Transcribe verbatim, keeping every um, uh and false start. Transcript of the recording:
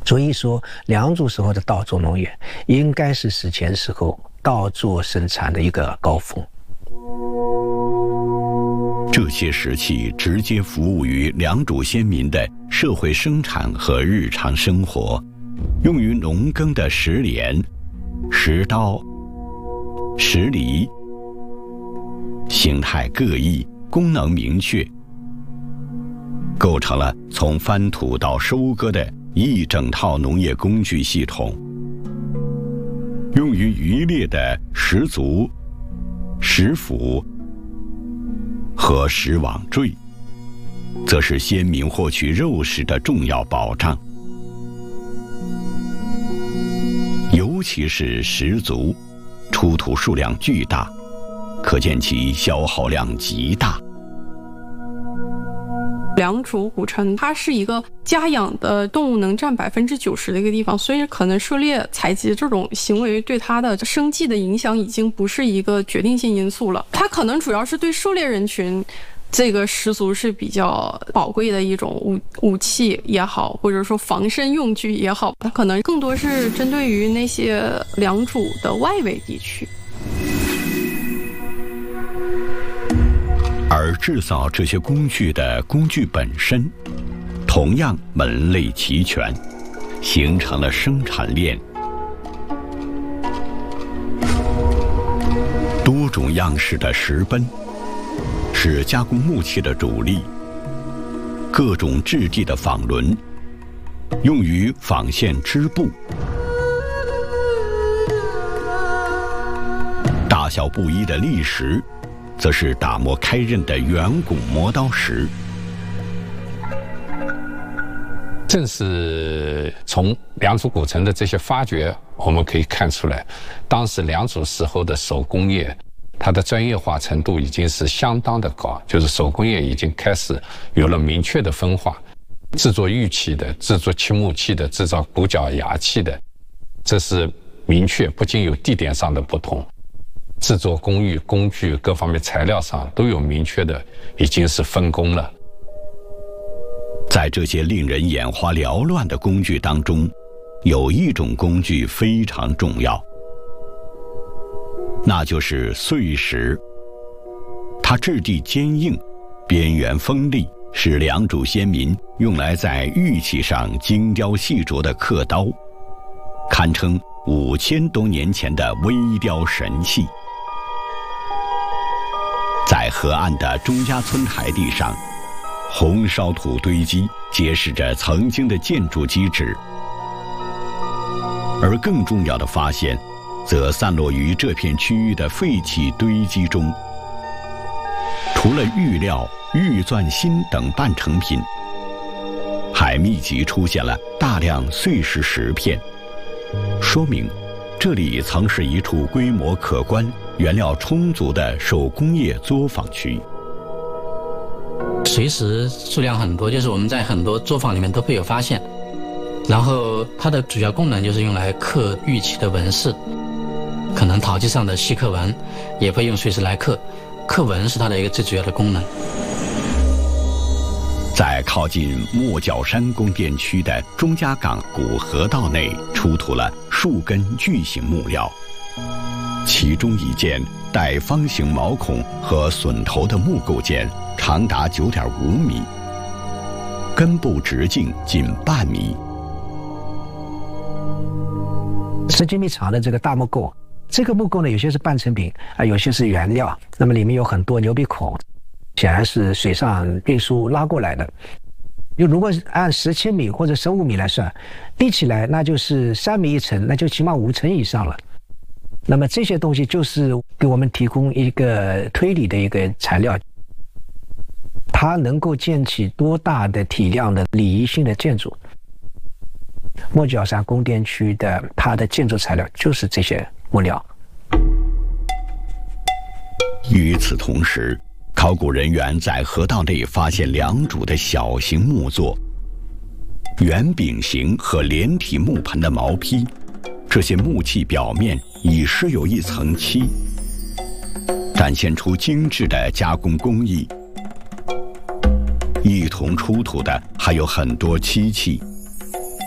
所以说，良渚时候的稻作农业应该是史前时候稻作生产的一个高峰。 这些石器直接服务于良渚先民的社会生产和日常生活，用于农耕的石镰、石刀、石犁，形态各异，功能明确，构成了从翻土到收割的一整套农业工具系统。用于渔猎的石足、石斧和石网坠，则是先民获取肉食的重要保障。尤其是石足，出土数量巨大，可见其消耗量极大。 良渚古城，它是一个家养的动物能占百分之九十的一个地方，所以可能狩猎采集这种行为对它的生计的影响已经不是一个决定性因素了。它可能主要是对狩猎人群，这个石足是比较宝贵的一种武武器也好，或者说防身用具也好，它可能更多是针对于那些良渚的外围地区。 而制造这些工具的工具本身，同样门类齐全，形成了生产链。多种样式的石锛是加工木器的主力，各种质地的纺轮用于纺线织布，大小不一的砾石则是打磨开刃的圆拱磨刀石。 正是从良渚古城的这些发掘，我们可以看出来，当时良渚时候的手工业，它的专业化程度已经是相当的高，就是手工业已经开始有了明确的分化，制作玉器的、制作漆木器的、制造骨角牙器的，这是明确，不仅有地点上的不同，制作工艺、工具各方面材料上都有明确的，已经是分工了。 在这些令人眼花缭乱的工具当中，有一种工具非常重要，那就是碎石。它质地坚硬，边缘锋利，是良渚先民用来在玉器上精雕细琢的刻刀，堪称五千多年前的微雕神器。在河岸的钟家村台地上，红烧土堆积揭示着曾经的建筑基址，而更重要的发现则散落于这片区域的废弃堆积中。除了玉料、玉钻芯等半成品，还密集出现了大量碎石石片，说明这里曾是一处规模可观、原料充足的手工业作坊区。 碎石数量很多，就是我们在很多作坊里面都会有发现。然后它的主要功能就是用来刻玉器的纹饰，可能陶器上的细刻纹也会用碎石来刻，刻纹是它的一个最主要的功能。 在靠近莫角山宫殿区的钟家港古河道内，出土了数根巨型木料，其中一件带方形毛孔和榫头的木构件长达 九点五米，根部直径近半米。 十几米长的这个大木构，这个木构呢，有些是半成品啊，有些是原料，那么里面有很多牛鼻孔，显然是水上运输拉过来的。就如果按十千米或者十五米来算，立起来那就是三米一层，那就起码五层以上了。那么这些东西就是给我们提供一个推理的一个材料，它能够建起多大的体量的礼仪性的建筑。莫角山宫殿区的它的建筑材料就是这些木料。 与此同时，考古人员在河道内发现良渚的小型木作、圆饼形和连体木盆的毛坯，这些木器表面已施有一层漆，展现出精致的加工工艺。一同出土的还有很多漆器，